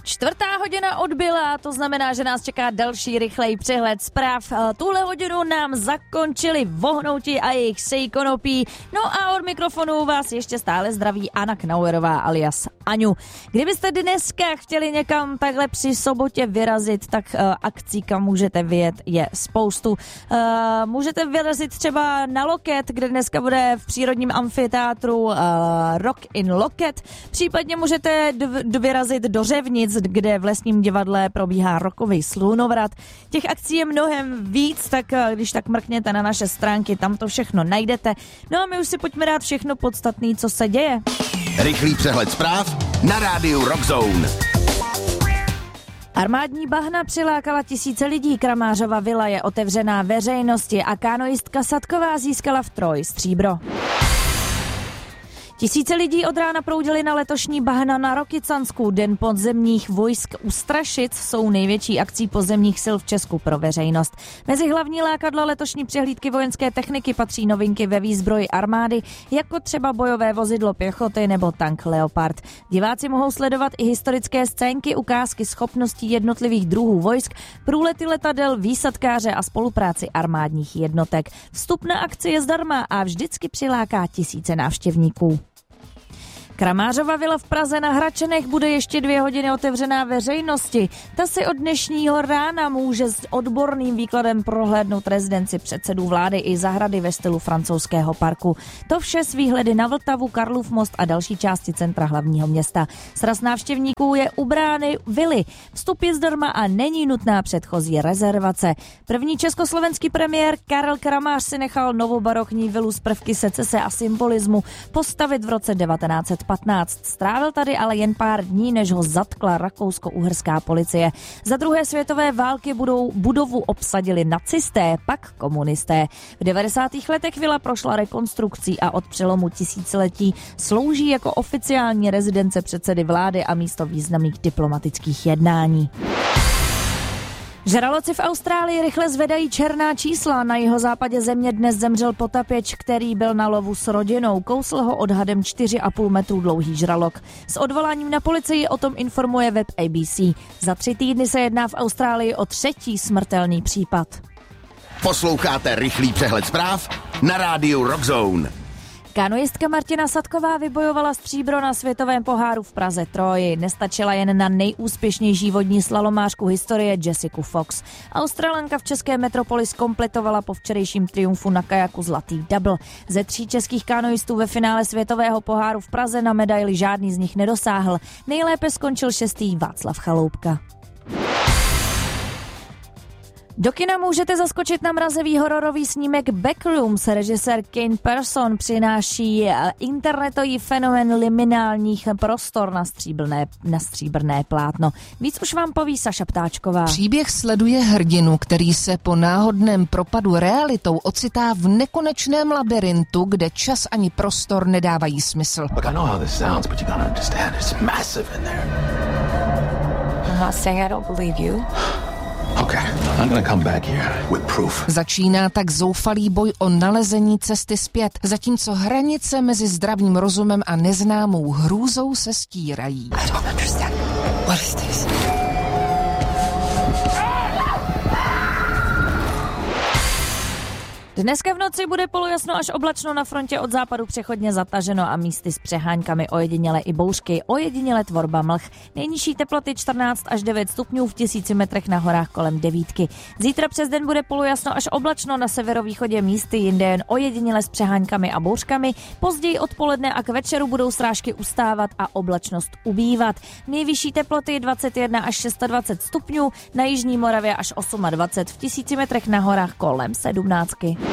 4:00 odbyla, to znamená, že nás čeká další rychlej přehled zpráv. Tuhle hodinu nám zakončili vohnouti a jejich sej konopí. No a od mikrofonu vás ještě stále zdraví Anna Knauerová alias Aňu. Kdybyste dneska chtěli někam takhle při sobotě vyrazit, tak akcí, kam můžete vyjet, je spoustu. Můžete vyrazit třeba na Loket, kde dneska bude v přírodním amfiteátru Rock in Loket. Případně můžete vyrazit do Řevnic, kde v Lesním divadle probíhá rockový slunovrat. Těch akcí je mnohem víc, tak když tak mrkněte na naše stránky, tam to všechno najdete. No a my už si pojďme dát všechno podstatné, co se děje. Rychlý přehled zpráv na rádiu Rock Zone. Armádní bahna přilákala tisíce lidí, Kramářova vila je otevřená veřejnosti a kanoistka Sadková získala v Troji stříbro. Tisíce lidí od rána proudili na letošní bahna na Rokycansku. Den podzemních vojsk u Strašic jsou největší akcí pozemních sil v Česku pro veřejnost. Mezi hlavní lákadla letošní přehlídky vojenské techniky patří novinky ve výzbroji armády, jako třeba bojové vozidlo pěchoty nebo tank Leopard. Diváci mohou sledovat i historické scénky, ukázky schopností jednotlivých druhů vojsk, průlety letadel, výsadkáře a spolupráci armádních jednotek. Vstup na akci je zdarma a vždycky přiláká tisíce návštěvníků. Kramářova vila v Praze na Hračenech bude ještě 2 hodiny otevřená veřejnosti. Ta si od dnešního rána může s odborným výkladem prohlédnout rezidenci předsedů vlády i zahrady ve stylu francouzského parku. To vše s výhledy na Vltavu, Karlův most a další části centra hlavního města. Sraz návštěvníků je u brány vily. Vstup je zdarma a není nutná předchozí rezervace. První československý premiér Karel Kramář si nechal novobarokní vilu z prvky secese a symbolismu postavit v roce 1915. Strávil tady ale jen pár dní, než ho zatkla rakousko-uherská policie. Za druhé světové války budovu obsadili nacisté, pak komunisté. V 90. letech vila prošla rekonstrukcí a od přelomu tisíciletí slouží jako oficiální rezidence předsedy vlády a místo významných diplomatických jednání. Žraloci v Austrálii rychle zvedají černá čísla. Na jihozápadě země dnes zemřel potapěč, který byl na lovu s rodinou. Kousl ho odhadem 4,5 metru dlouhý žralok. S odvoláním na policii o tom informuje web ABC. Za 3 týdny se jedná v Austrálii o 3. smrtelný případ. Posloucháte rychlý přehled zpráv na rádiu Rock Zone. Kanoistka Martina Sadková vybojovala stříbro na světovém poháru v Praze Troji. Nestačila jen na nejúspěšnější vodní slalomářku historie Jessica Fox. Australanka v české metropoli zkompletovala po včerejším triumfu na kajaku zlatý double. Ze 3 českých kanoistů ve finále světového poháru v Praze na medaili žádný z nich nedosáhl. Nejlépe skončil 6. Václav Chaloupka. Do kina můžete zaskočit na mrazivý hororový snímek Backrooms. Režisér Kane Person přináší internetový fenomén liminálních prostor na stříbrné plátno. Víc už vám poví Saša Ptáčková. Příběh sleduje hrdinu, který se po náhodném propadu realitou ocitá v nekonečném labirintu, kde čas ani prostor nedávají smysl. Look, I know how this sounds, but you gotta understand, it's massive in there. I'm not saying I don't believe you. Okay, I'm gonna come back here with proof. Začíná tak zoufalý boj o nalezení cesty zpět, zatímco hranice mezi zdravým rozumem a neznámou hrůzou se stírají. I don't understand. What is this? Dneska v noci bude polojasno až oblačno, na frontě od západu přechodně zataženo a místy s přeháňkami, ojediněle i bouřky, ojediněle tvorba mlh. Nejnižší teploty 14 až 9 stupňů, v 1000 metrech na horách kolem 9. Zítra přes den bude polojasno až oblačno, na severovýchodě místy jinde jen ojediněle s přeháňkami a bouřkami. Později odpoledne a k večeru budou srážky ustávat a oblačnost ubývat. Nejvyšší teploty 21 až 26 stupňů, na jižní Moravě až 28, v 1000 metrech na horách kolem 17.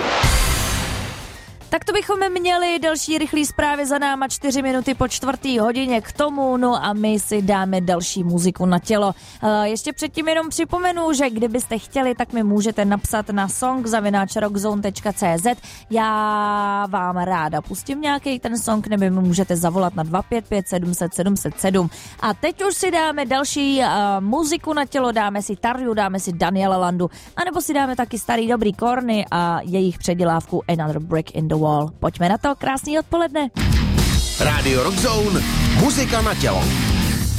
Tak to bychom měli další rychlý zprávy za náma 4 minuty po 4:00 k tomu, no a my si dáme další muziku na tělo. Ještě předtím jenom připomenu, že kdybyste chtěli, tak mi můžete napsat na song@rockzone.cz. Já vám ráda pustím nějaký ten song, nebo mi můžete zavolat na 255 700 707. A teď už si dáme další muziku na tělo, dáme si Tarju, dáme si Daniela Landu, anebo si dáme taky starý dobrý Korny a jejich předělávku Another Brick in the Wall. Pojďme na to, krásný odpoledne. Rádio Rock Zone, muzika na tělo.